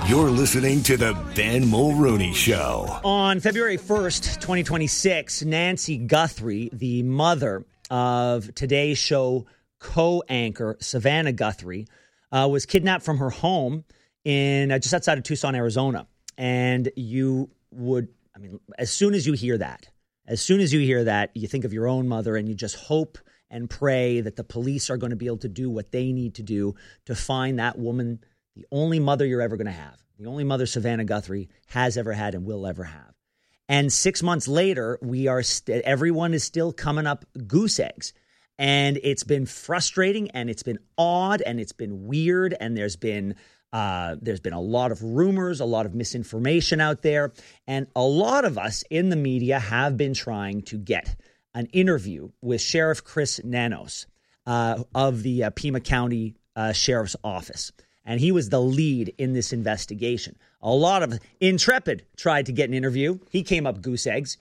You're listening to the Ben Mulrooney Show. On February 1st, 2026, Nancy Guthrie, the mother of Today's Show co-anchor Savannah Guthrie, was kidnapped from her home in just outside of Tucson, Arizona. And as soon as you hear that, you think of your own mother and you just hope and pray that the police are going to be able to do what they need to do to find that woman, the only mother you're ever going to have, the only mother Savannah Guthrie has ever had and will ever have. And 6 months later, everyone is still coming up goose eggs. And it's been frustrating, and it's been odd, and it's been weird, and there's been a lot of rumors, a lot of misinformation out there. And a lot of us in the media have been trying to get an interview with Sheriff Chris Nanos of the Pima County Sheriff's Office. And he was the lead in this investigation. A lot of Intrepid tried to get an interview. He came up goose eggs.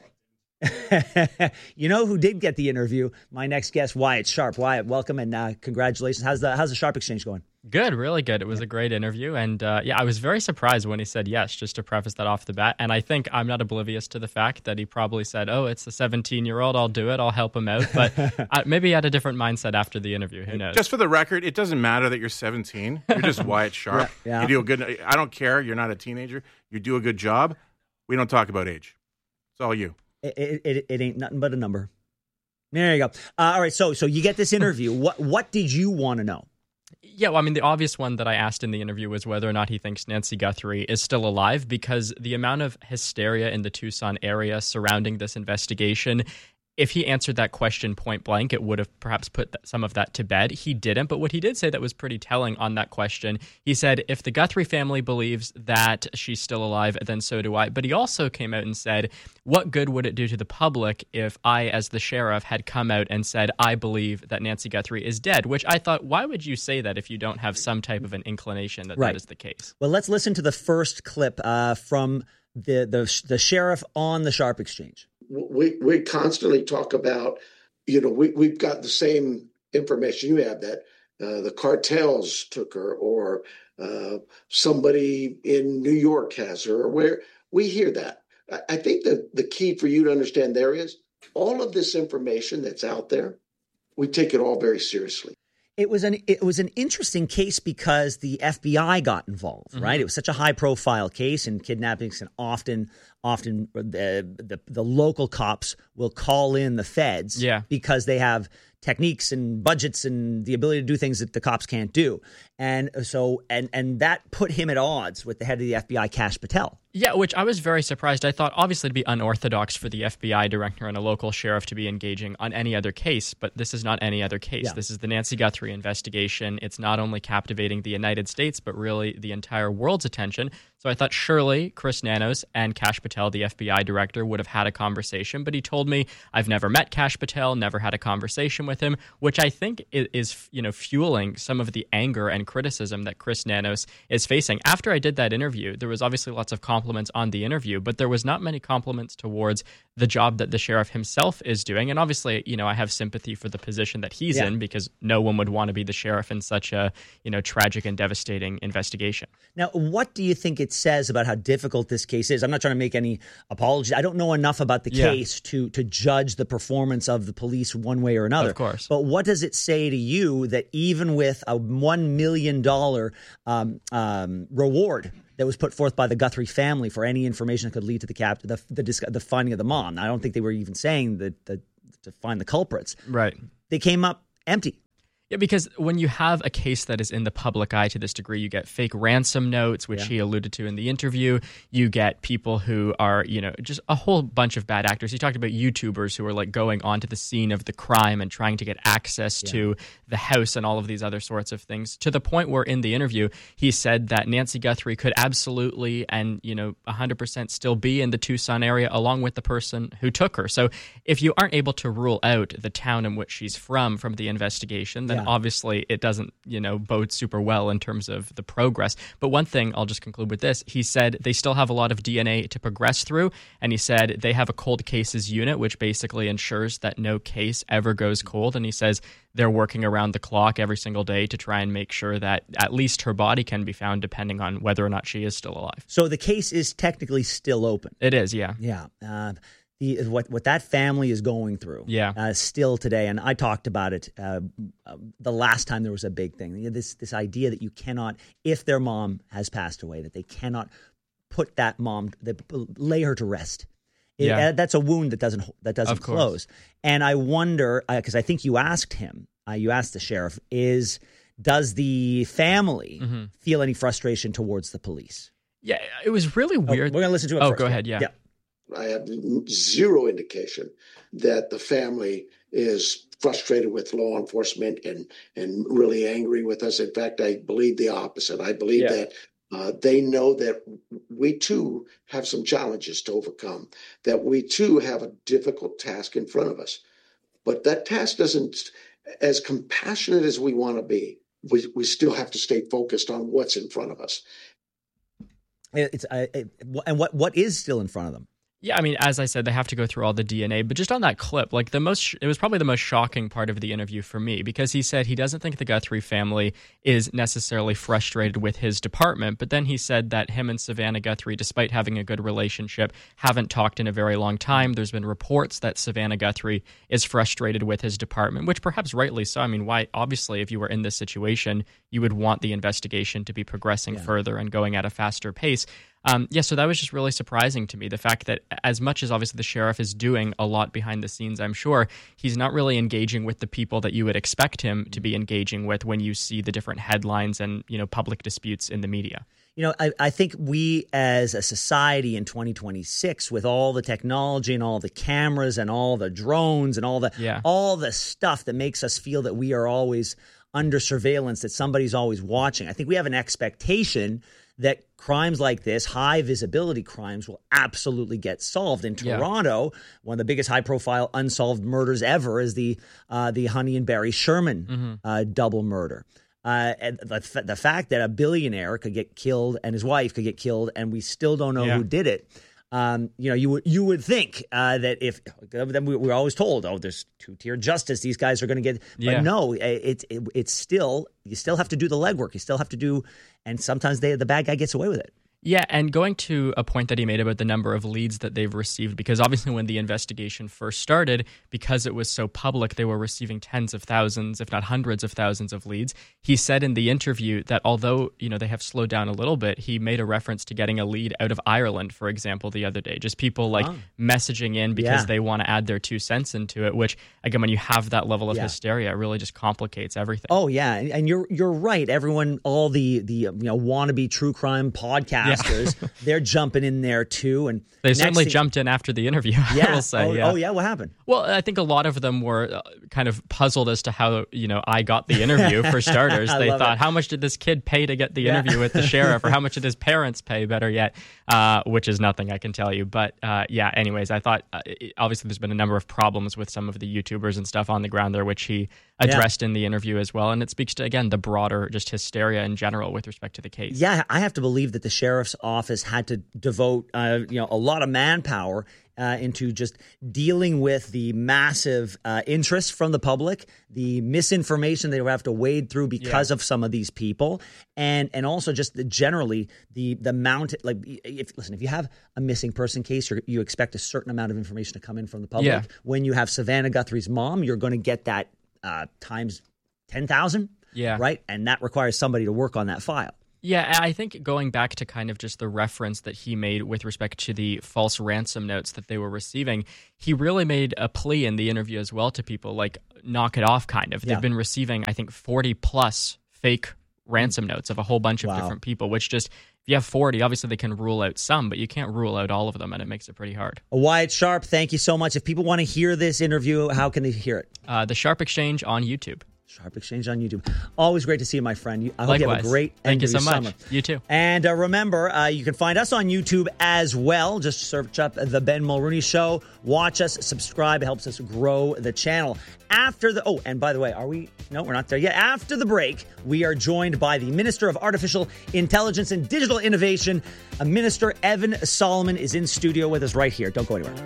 You know who did get the interview? My next guest, Wyatt Sharp. Wyatt, welcome and congratulations. How's the Sharp Exchange going? Good, really good. It was a great interview. And I was very surprised when he said yes, just to preface that off the bat. And I think I'm not oblivious to the fact that he probably said, oh, it's the 17-year-old. I'll do it. I'll help him out. But maybe he had a different mindset after the interview. Who knows? Just for the record, it doesn't matter that you're 17. You're just Wyatt Sharp. Yeah. You do a good. I don't care. You're not a teenager. You do a good job. We don't talk about age. It's all you. It ain't nothing but a number. There you go. All right, so you get this interview. What did you want to know? Yeah, well, I mean, the obvious one that I asked in the interview was whether or not he thinks Nancy Guthrie is still alive, because the amount of hysteria in the Tucson area surrounding this investigation, if he answered that question point blank, it would have perhaps put some of that to bed. He didn't, but what he did say that was pretty telling on that question, he said, if the Guthrie family believes that she's still alive, then so do I. But he also came out and said, what good would it do to the public if I, as the sheriff, had come out and said, I believe that Nancy Guthrie is dead? Which I thought, why would you say that if you don't have some type of an inclination that that is the case? Well, let's listen to the first clip from the sheriff on the Sharp Exchange. We constantly talk about, we've got the same information you have, that the cartels took her, or somebody in New York has her, or where we hear that. I think that the key for you to understand there is all of this information that's out there, we take it all very seriously. It was an interesting case because the FBI got involved, right? It was such a high profile case, and kidnappings can often the local cops will call in the feds because they have techniques and budgets and the ability to do things that the cops can't do. And so and that put him at odds with the head of the FBI, Kash Patel. Yeah, which I was very surprised. I thought, obviously, it'd be unorthodox for the FBI director and a local sheriff to be engaging on any other case, but this is not any other case. Yeah. This is the Nancy Guthrie investigation. It's not only captivating the United States, but really the entire world's attention. So I thought surely Chris Nanos and Kash Patel, the FBI director, would have had a conversation. But he told me, I've never met Kash Patel, never had a conversation with him, which I think is fueling some of the anger and criticism that Chris Nanos is facing. After I did that interview, there was obviously lots of compliments on the interview, but there was not many compliments towards the job that the sheriff himself is doing. And obviously, I have sympathy for the position that he's in, because no one would want to be the sheriff in such a, tragic and devastating investigation. Now, what do you think it says about how difficult this case is? I'm not trying to make any apologies. I don't know enough about the case to judge the performance of the police one way or another. Of course. But what does it say to you that even with a $1 million reward that was put forth by the Guthrie family for any information that could lead to the finding of the mom? I don't think they were even saying that to find the culprits. Right. They came up empty. Yeah, because when you have a case that is in the public eye to this degree, you get fake ransom notes, which he alluded to in the interview. You get people who are, just a whole bunch of bad actors. He talked about YouTubers who are like going onto the scene of the crime and trying to get access to the house and all of these other sorts of things, to the point where in the interview, he said that Nancy Guthrie could absolutely and, 100% still be in the Tucson area along with the person who took her. So if you aren't able to rule out the town in which she's from the investigation, then obviously it doesn't, bode super well in terms of the progress. But one thing, I'll just conclude with this, he said they still have a lot of DNA to progress through, and he said they have a cold cases unit, which basically ensures that no case ever goes cold, and he says they're working around the clock every single day to try and make sure that at least her body can be found, depending on whether or not she is still alive. So the case is technically still open. It is, yeah. Yeah. What that family is going through still today, and I talked about it the last time there was a big thing, this idea that you cannot, if their mom has passed away, that they cannot put that mom, lay her to rest. That's a wound that doesn't close. And I wonder, because I think you asked the sheriff, does the family feel any frustration towards the police? Yeah, it was really weird. We're going to listen to it first. Oh, go ahead, yeah. I have zero indication that the family is frustrated with law enforcement and really angry with us. In fact, I believe the opposite. I believe that they know that we too have some challenges to overcome, that we too have a difficult task in front of us. But that task doesn't, as compassionate as we want to be, we still have to stay focused on what's in front of us. And what is still in front of them? Yeah, I mean, as I said, they have to go through all the DNA. But just on that clip, it was probably the most shocking part of the interview for me, because he said he doesn't think the Guthrie family is necessarily frustrated with his department. But then he said that him and Savannah Guthrie, despite having a good relationship, haven't talked in a very long time. There's been reports that Savannah Guthrie is frustrated with his department, which perhaps rightly so. I mean, why? Obviously, if you were in this situation, you would want the investigation to be progressing further and going at a faster pace. So that was just really surprising to me. The fact that as much as obviously the sheriff is doing a lot behind the scenes, I'm sure, he's not really engaging with the people that you would expect him to be engaging with when you see the different headlines and, public disputes in the media. I think we as a society in 2026, with all the technology and all the cameras and all the drones and all the stuff that makes us feel that we are always under surveillance, that somebody's always watching, I think we have an expectation that crimes like this, high visibility crimes, will absolutely get solved. In Toronto, one of the biggest high profile unsolved murders ever is the Honey and Barry Sherman double murder. And the fact that a billionaire could get killed and his wife could get killed and we still don't know who did it. You would think that if then we're always told, there's two-tier justice, these guys are going to get. But no, it's still, you still have to do the legwork. You still have to do, and sometimes the bad guy gets away with it. Yeah, and going to a point that he made about the number of leads that they've received, because obviously when the investigation first started, because it was so public, they were receiving tens of thousands, if not hundreds of thousands of leads. He said in the interview that although, they have slowed down a little bit, he made a reference to getting a lead out of Ireland, for example, the other day. Just people messaging in because they want to add their 2 cents into it, which, again, when you have that level of hysteria, it really just complicates everything. Oh, yeah. And you're right. Everyone, all the wannabe true crime podcasts, they're jumping in there too, and they certainly jumped in after the interview. I will say. What happened? Well, I think a lot of them were kind of puzzled as to how I got the interview. For starters, they thought, how much did this kid pay to get the interview with the sheriff, or how much did his parents pay? Better yet, which is nothing, I can tell you. But anyways, I thought obviously there's been a number of problems with some of the YouTubers and stuff on the ground there, which he addressed in the interview as well, and it speaks to, again, the broader just hysteria in general with respect to the case. Yeah, I have to believe that the sheriff's office had to devote a lot of manpower into just dealing with the massive interest from the public, the misinformation they would have to wade through because of some of these people, and also just generally the amount. If you have a missing person case, you expect a certain amount of information to come in from the public. Yeah. When you have Savannah Guthrie's mom, you're going to get that times 10,000. Yeah. Right, and that requires somebody to work on that file. Yeah, I think going back to kind of just the reference that he made with respect to the false ransom notes that they were receiving, he really made a plea in the interview as well to people, like, knock it off, kind of. They've been receiving, I think, 40-plus fake ransom notes of a whole bunch of different people, which just, if you have 40, obviously they can rule out some, but you can't rule out all of them, and it makes it pretty hard. Wyatt Sharp, thank you so much. If people want to hear this interview, how can they hear it? The Sharp Exchange on YouTube. Sharp Exchange on YouTube. Always great to see you, my friend. I hope you have a great end of your summer. Thank you so much. You too. And remember, you can find us on YouTube as well. Just search up The Ben Mulrooney Show. Watch us, subscribe. It helps us grow the channel. And by the way, No, we're not there yet. After the break, we are joined by the Minister of Artificial Intelligence and Digital Innovation. Minister Evan Solomon is in studio with us right here. Don't go anywhere.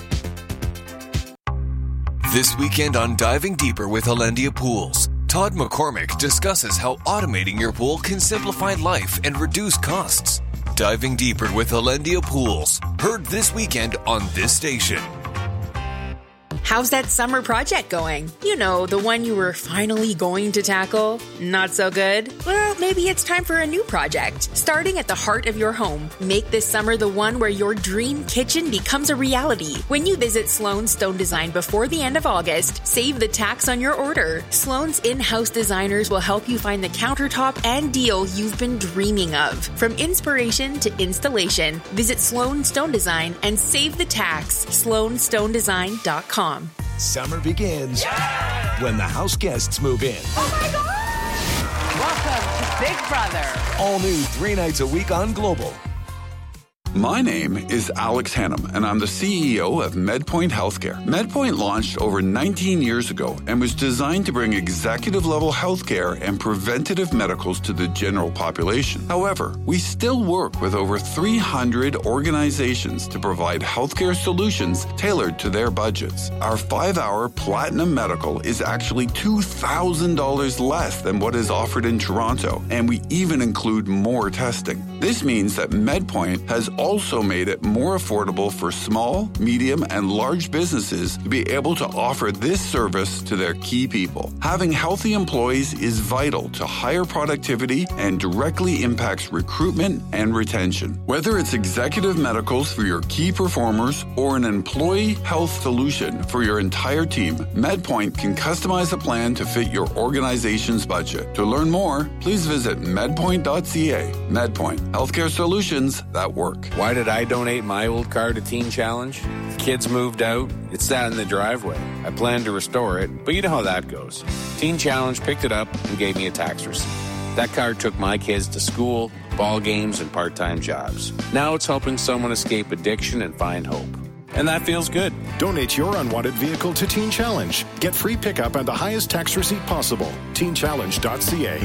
This weekend on Diving Deeper with Alendia Pools, Todd McCormick discusses how automating your pool can simplify life and reduce costs. Diving Deeper with Alendia Pools, heard this weekend on this station. How's that summer project going? You know, the one you were finally going to tackle? Not so good? Well, maybe it's time for a new project. Starting at the heart of your home, make this summer the one where your dream kitchen becomes a reality. When you visit Sloan Stone Design before the end of August, save the tax on your order. Sloan's in-house designers will help you find the countertop and deal you've been dreaming of. From inspiration to installation, visit Sloan Stone Design and save the tax. SloanStoneDesign.com. Summer begins when the house guests move in. Oh my God! Welcome to Big Brother. All new 3 nights a week on Global. My name is Alex Hannum, and I'm the CEO of MedPoint Healthcare. MedPoint launched over 19 years ago and was designed to bring executive-level healthcare and preventative medicals to the general population. However, we still work with over 300 organizations to provide healthcare solutions tailored to their budgets. Our 5-hour Platinum Medical is actually $2,000 less than what is offered in Toronto, and we even include more testing. This means that MedPoint has also made it more affordable for small, medium, and large businesses to be able to offer this service to their key people. Having healthy employees is vital to higher productivity and directly impacts recruitment and retention. Whether it's executive medicals for your key performers or an employee health solution for your entire team, MedPoint can customize a plan to fit your organization's budget. To learn more, please visit medpoint.ca. MedPoint, healthcare solutions that work. Why did I donate my old car to Teen Challenge? Kids moved out. It sat in the driveway. I planned to restore it, but you know how that goes. Teen Challenge picked it up and gave me a tax receipt. That car took my kids to school, ball games, and part-time jobs. Now it's helping someone escape addiction and find hope. And that feels good. Donate your unwanted vehicle to Teen Challenge. Get free pickup and the highest tax receipt possible. TeenChallenge.ca.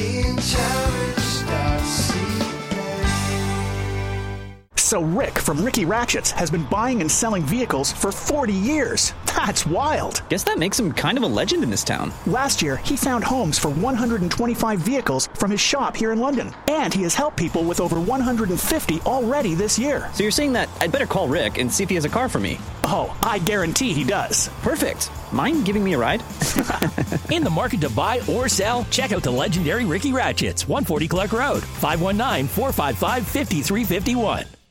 TeenChallenge.ca. So Rick from Ricky Ratchets has been buying and selling vehicles for 40 years. That's wild. Guess that makes him kind of a legend in this town. Last year, he found homes for 125 vehicles from his shop here in London. And he has helped people with over 150 already this year. So you're saying that I'd better call Rick and see if he has a car for me? Oh, I guarantee he does. Perfect. Mind giving me a ride? In the market to buy or sell? Check out the legendary Ricky Ratchets, 140 Clark Road, 519-455-5351.